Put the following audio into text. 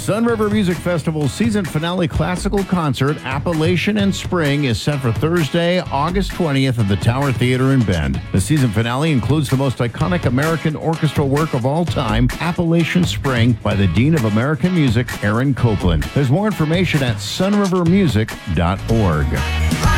Sunriver Music Festival's season finale classical concert, Appalachian and Spring, is set for Thursday, August 20th at the Tower Theater in Bend. The season finale includes the most iconic American orchestral work of all time, Appalachian Spring, by the Dean of American Music, Aaron Copland. There's more information at sunrivermusic.org.